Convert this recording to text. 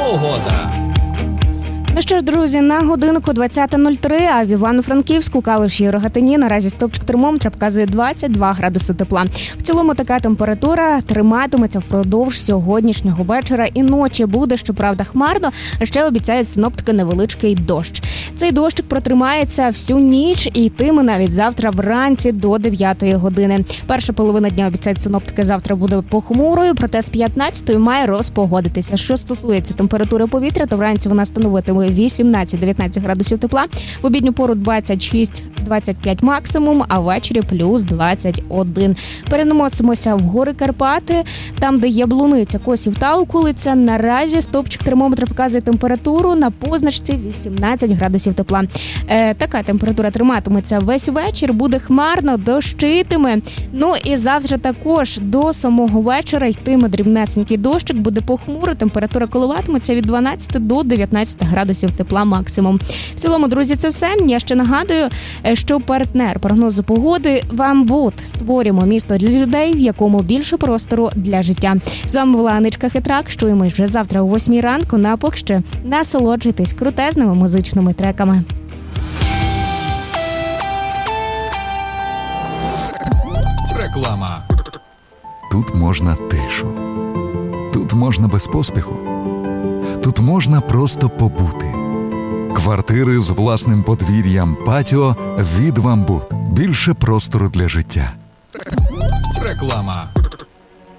погода. Ну що ж, друзі, на годинку 20:03, а в Івано-Франківську, Калуші і Рогатині наразі стовпчик термометра показує 22 градуси тепла. В цілому така температура триматиметься впродовж сьогоднішнього вечора і ночі. Буде, щоправда, хмарно, а ще обіцяють синоптики невеличкий дощ. Цей дощик протримається всю ніч і йтиме навіть завтра вранці до 9-ї години. Перша половина дня, обіцяють синоптики, завтра буде похмурою, проте з 15-ї має розпогодитися. Що стосується температури повітря, то вранці вона становитиме 18-19 градусів тепла, в обідню пору 26-25 максимум, а ввечері плюс 21. Переносимося в гори Карпати, там, де є Блуниця, Косів та околиця. Наразі стовпчик термометра показує температуру на позначці 18 градусів тепла. Така температура триматиметься весь вечір, буде хмарно, дощитиме. Ну і завтра також до самого вечора йтиме дрібнесенький дощик, буде похмуро, температура коливатиметься від 12 до 19 градусів тепла максимум. В цілому, друзі, це все. Я ще нагадую, що партнер прогнозу погоди «Вамбут». Створюємо місто для людей, в якому більше простору для життя. З вами була Аничка Хитрак. Чуємось вже завтра о 8 ранку. На поки що насолоджуйтесь крутезними музичними треками. Реклама. Тут можна тишу. Тут можна без поспіху. Тут можна просто побути. Квартири з власним подвір'ям, патіо від «Вамбут». Більше простору для життя. Реклама.